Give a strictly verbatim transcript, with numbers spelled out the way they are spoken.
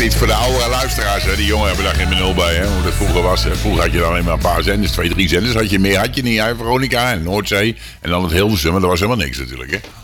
iets voor de oude luisteraars. Hè. Die jongen hebben daar geen benul bij. Hè. Hoe dat vroeger was. Vroeger had je dan alleen maar een paar zenders. Twee, drie zenders had je meer. Had je niet. Hè. Veronica en Noordzee. En dan het Hilversum. Maar dat was helemaal niks natuurlijk. Hè.